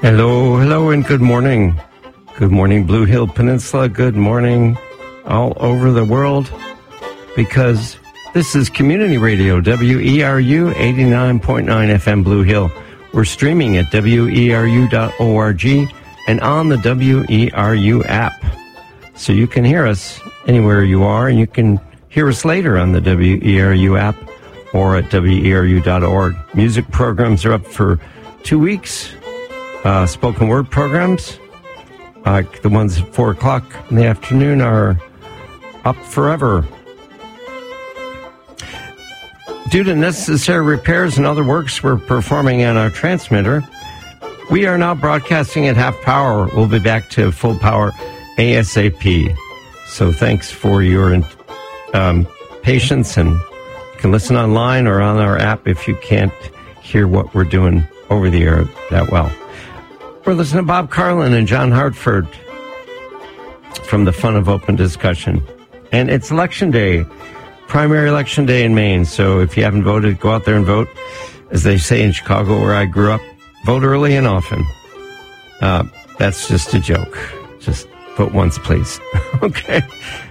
Hello, hello, and good morning. Good morning, Blue Hill Peninsula. Good morning all over the world, because this is Community Radio, WERU 89.9 FM Blue Hill. We're streaming at weru.org and on the WERU app. So you can hear us anywhere you are, and you can hear us later on the WERU app or at weru.org. Music programs are up for 2 weeks. Spoken word programs, the ones at 4 o'clock in the afternoon, are up forever. Due to necessary repairs and other works we're performing on our transmitter, we are now broadcasting at half power. We'll be back to full power ASAP. So thanks for your patience, and you can listen online or on our app if you can't hear what we're doing over the air that well. We're listening to Bob Carlin and John Hartford from the Fun of Open Discussion. And it's Election Day, primary election day in Maine. So if you haven't voted, go out there and vote. As they say in Chicago, where I grew up, vote early and often. That's just a joke. Just vote once, please. Okay.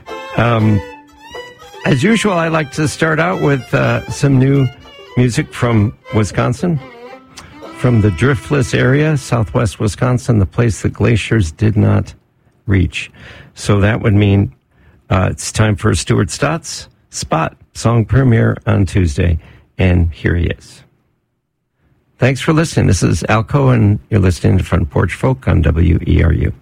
As usual, I like to start out with some new music from Wisconsin. From the driftless area, southwest Wisconsin, the place that glaciers did not reach. So that would mean it's time for Stuart Stott's Spot song premiere on Tuesday. And here he is. Thanks for listening. This is Alco, and you're listening to Front Porch Folk on WERU.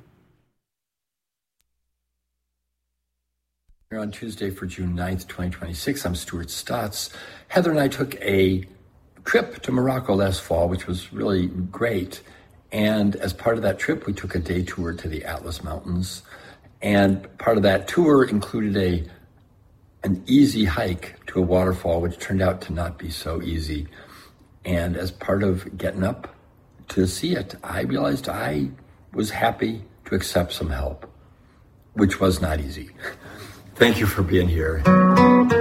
Here on Tuesday for June 9th, 2026, I'm Stuart Stotts. Heather and I took a trip to Morocco last fall, which was really great. And as part of that trip, we took a day tour to the Atlas Mountains. And part of that tour included an easy hike to a waterfall, which turned out to not be so easy. And as part of getting up to see it, I realized I was happy to accept some help, which was not easy. Thank you for being here.